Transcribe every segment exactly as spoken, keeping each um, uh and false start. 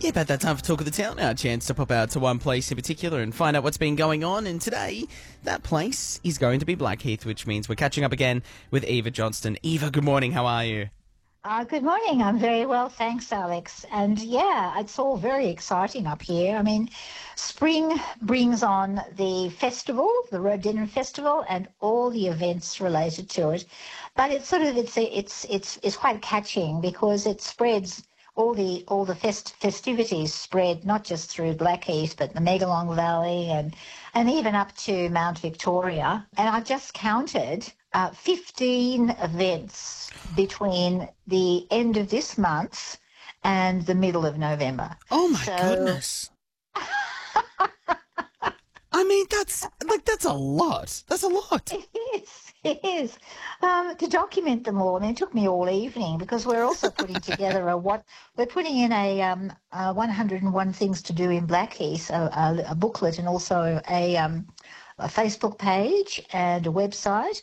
Yeah, about that time for Talk of the Town, our chance to pop out to one place in particular and find out what's been going on. And today, that place is going to be Blackheath, which means we're catching up again with Eva Johnston. Eva, good morning. How are you? Uh, good morning. I'm very well, thanks, Alex. And yeah, it's all very exciting up here. I mean, spring brings on the festival, the Rhododendron Festival, and all the events related to it. But it's sort of it's it's it's it's quite catching because it spreads all the all the fest, festivities spread not just through Blackheath, but the Megalong Valley and and even up to Mount Victoria. And I've just counted uh, fifteen events between the end of this month and the middle of November. Oh my So- goodness. I mean, that's like that's a lot. That's a lot. It is, it is. Um, to document them all, I mean, it took me all evening because we're also putting together a what we're putting in a um, uh, one hundred and one Things to Do in Blackheath, a, a, a booklet, and also a, um, a Facebook page and a website,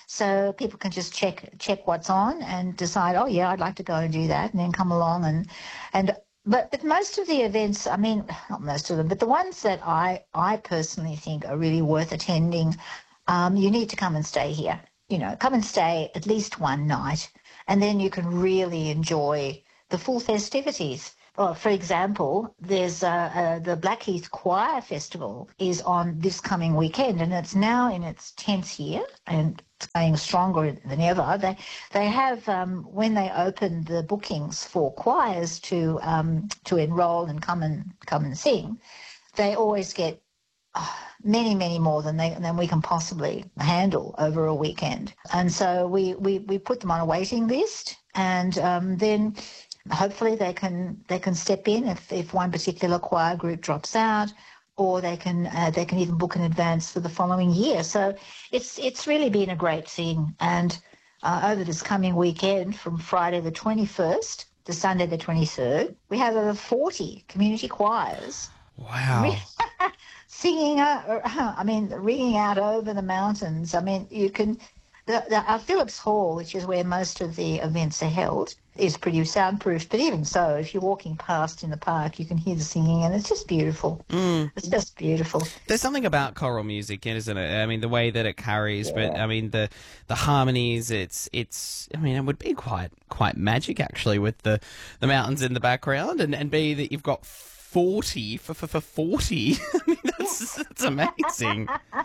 so people can just check check what's on and decide, oh yeah, I'd like to go and do that, and then come along and and. But but most of the events, I mean, not most of them, but the ones that I, I personally think are really worth attending, um, you need to come and stay here. You know, come and stay at least one night, and then you can really enjoy the full festivities. Well, for example, there's uh, uh, the Blackheath Choir Festival is on this coming weekend, and it's now in its tenth year, and it's going stronger than ever. They they have um, when they open the bookings for choirs to um, to enrol and come and come and sing, they always get uh, many many more than they than we can possibly handle over a weekend. And so we we, we put them on a waiting list, and um, then. Hopefully they can they can step in if, if one particular choir group drops out, or they can uh, they can even book in advance for the following year. So it's it's really been a great thing. And uh, over this coming weekend, from Friday the twenty-first to Sunday the twenty-third, we have over forty community choirs Wow. singing. Uh, I mean, ringing out over the mountains. I mean, you can. The, the, our Phillips Hall, which is where most of the events are held, is pretty soundproof. But even so, if you're walking past in the park, you can hear the singing, and it's just beautiful. Mm. It's just beautiful. There's something about choral music, isn't it? I mean, the way that it carries, but I mean the the harmonies. It's it's. I mean, it would be quite quite magic actually with the the mountains in the background, and and be that you've got forty for for, for forty. I mean, that's that's amazing.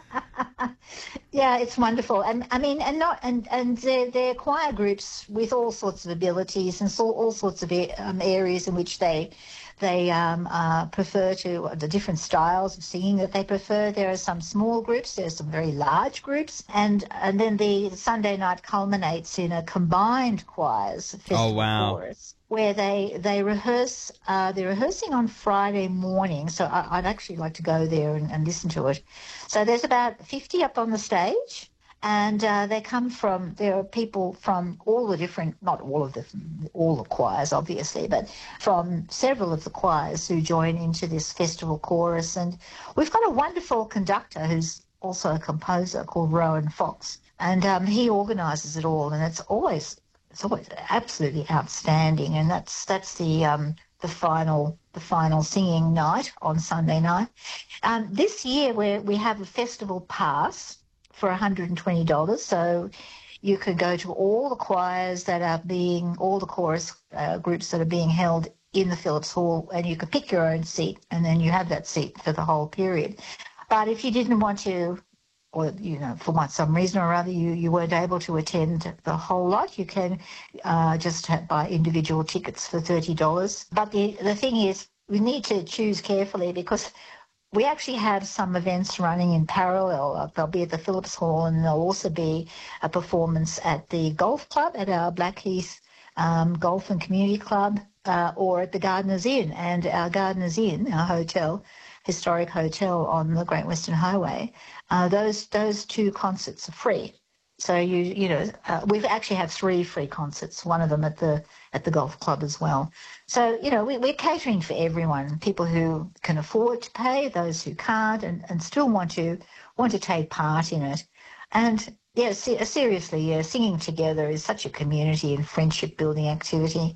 Yeah, it's wonderful, and I mean, and not and and they're, they're choir groups with all sorts of abilities and so all sorts of um, areas in which they they um, uh, prefer to the different styles of singing that they prefer. There are some small groups, there's some very large groups, and and then the Sunday night culminates in a combined choirs festival Oh, wow. chorus, where they they rehearse. Uh, they're rehearsing on Friday morning, so I, I'd actually like to go there and, and listen to it. So there's about fifty up on the stage, and uh, they come from. There are people from all the different, not all of the all the choirs, obviously, but from several of the choirs who join into this festival chorus. And we've got a wonderful conductor who's also a composer called Rowan Fox, and um, he organises it all, and it's always it's always absolutely outstanding. And that's that's the um, the final the final singing night on Sunday night. Um, this year we we have a festival pass for one hundred twenty dollars, so you could go to all the choirs that are being all the chorus uh, groups that are being held in the Phillips Hall, and you could pick your own seat, and then you have that seat for the whole period. But if you didn't want to, or, you know, for one, some reason or other, you, you weren't able to attend the whole lot, you can uh, just have, buy individual tickets for thirty dollars. But the, the thing is, we need to choose carefully because we actually have some events running in parallel. There'll be at the Phillips Hall, and there'll also be a performance at the golf club, at our Blackheath um, Golf and Community Club, uh, or at the Gardeners Inn. And our Gardeners Inn, our hotel, historic hotel on the Great Western Highway, uh, those those two concerts are free. So you you know uh, we've actually have three free concerts. One of them at the at the golf club as well. So you know we, we're catering for everyone. People who can afford to pay, those who can't, and, and still want to want to take part in it. And yeah, se- seriously, yeah, singing together is such a community and friendship building activity.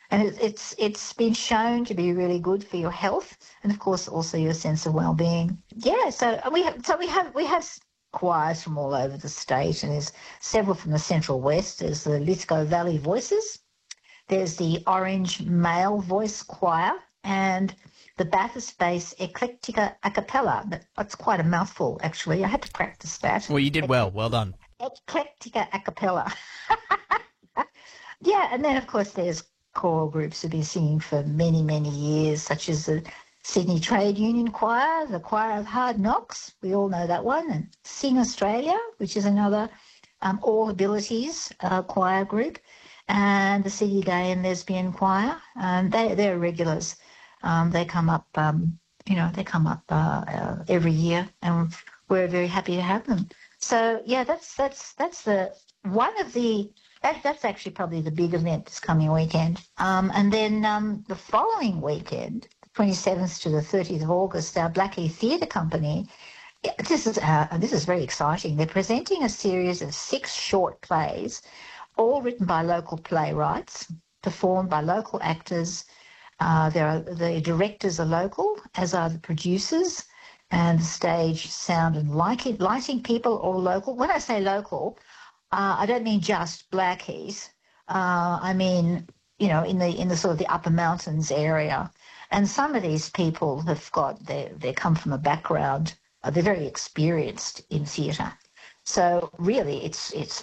And it, it's it's been shown to be really good for your health, and of course also your sense of well-being. Yeah, so we have so we have we have choirs from all over the state, and there's several from the Central West. There's the Lithgow Valley Voices. There's the Orange Male Voice Choir and the Bathurst Base Eclectica a cappella. That's quite a mouthful, actually. I had to practice that. Well, you did well. Well done. Eclectica a cappella. Yeah, and then, of course, there's choral groups who've been singing for many, many years, such as the Sydney Trade Union Choir, the Choir of Hard Knocks, we all know that one, and Sing Australia, which is another um, all abilities uh, choir group, and the Sydney Gay and Lesbian Choir. Um, they, they're regulars. Um, they come up, um, you know, they come up uh, uh, every year, and we're very happy to have them. So, yeah, that's that's that's the one of the That, that's actually probably the big event this coming weekend. Um, and then um, the following weekend, twenty-seventh to the thirtieth of August, our Blackie Theatre Company, this is, uh, this is very exciting. They're presenting a series of six short plays, all written by local playwrights, performed by local actors. Uh, there are, the directors are local, as are the producers, and the stage, sound and lighting, lighting people all local. When I say local, Uh, I don't mean just Blackies. Uh, I mean, you know, in the in the sort of the upper mountains area. And some of these people have got they they come from a background. Uh, they're very experienced in theatre. So really, it's it's